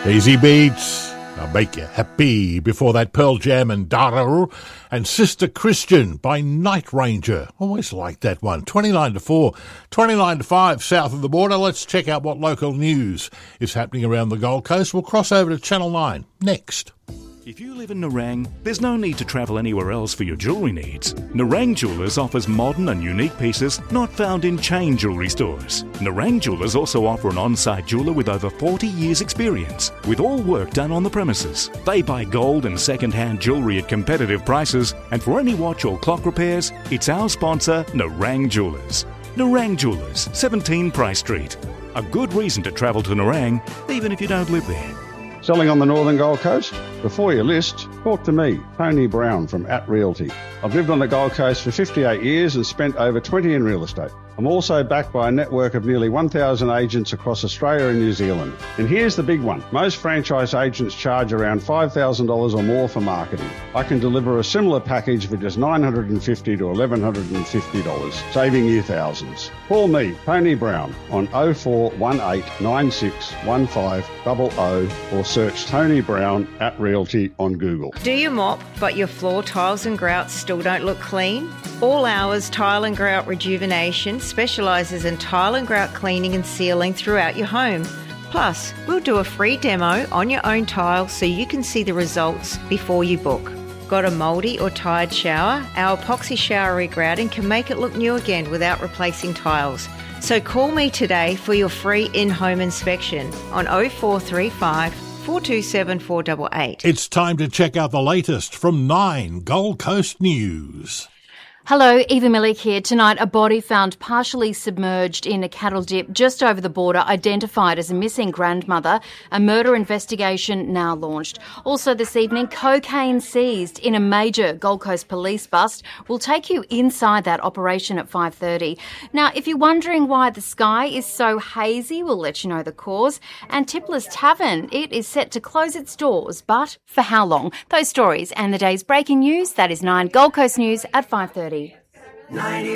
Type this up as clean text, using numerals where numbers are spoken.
Easy Beats, I'll make you happy. Before that, Pearl Jam and Daru, and Sister Christian by Night Ranger. Always like that one. 29 to 4, 29 to 5 south of the border. Let's check out what local news is happening around the Gold Coast. We'll cross over to Channel 9 next. If you live in Nerang, there's no need to travel anywhere else for your jewellery needs. Nerang Jewellers offers modern and unique pieces not found in chain jewellery stores. Nerang Jewellers also offer an on-site jeweller with over 40 years' experience, with all work done on the premises. They buy gold and second-hand jewellery at competitive prices, and for any watch or clock repairs, it's our sponsor, Nerang Jewellers. Nerang Jewellers, 17 Price Street. A good reason to travel to Nerang, even if you don't live there. Selling on the northern Gold Coast? Before you list, talk to me, Tony Brown from @Realty. I've lived on the Gold Coast for 58 years and spent over 20 in real estate. I'm also backed by a network of nearly 1,000 agents across Australia and New Zealand. And here's the big one. Most franchise agents charge around $5,000 or more for marketing. I can deliver a similar package for just $950 to $1,150, saving you thousands. Call me, Tony Brown, on 0418 961500 or search Tony Brown @Realty on Google. Do you mop, but your floor tiles and grouts still don't look clean? All Hours Tile and Grout Rejuvenation specialises in tile and grout cleaning and sealing throughout your home. Plus, we'll do a free demo on your own tile so you can see the results before you book. Got a mouldy or tired shower? Our epoxy shower regrouting can make it look new again without replacing tiles. So call me today for your free in-home inspection on 0435 427 488. It's time to check out the latest from 9 Gold Coast News. Hello, Eva Milik here. Tonight, a body found partially submerged in a cattle dip just over the border, identified as a missing grandmother. A murder investigation now launched. Also this evening, cocaine seized in a major Gold Coast police bust. We'll take you inside that operation at 5:30. Now, if you're wondering why the sky is so hazy, we'll let you know the cause. And Tippler's Tavern, it is set to close its doors, but for how long? Those stories and the day's breaking news, that is 9 Gold Coast News at 5:30.